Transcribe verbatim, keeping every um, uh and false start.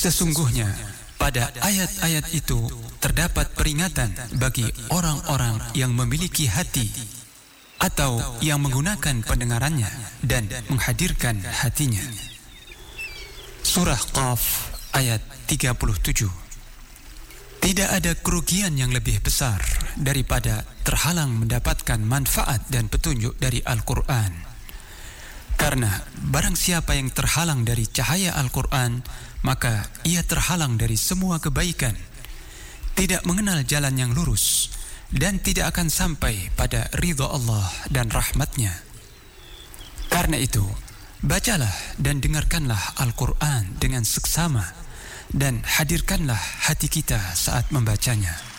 Sesungguhnya pada ayat-ayat itu terdapat peringatan bagi orang-orang yang memiliki hati atau yang menggunakan pendengarannya dan menghadirkan hatinya. Surah Qaf ayat tiga puluh tujuh. Tidak ada kerugian yang lebih besar daripada terhalang mendapatkan manfaat dan petunjuk dari Al-Quran. Karena barang siapa yang terhalang dari cahaya Al-Quran, maka ia terhalang dari semua kebaikan, tidak mengenal jalan yang lurus, dan tidak akan sampai pada ridha Allah dan rahmatnya. Karena itu, bacalah dan dengarkanlah Al-Quran dengan seksama, dan hadirkanlah hati kita saat membacanya.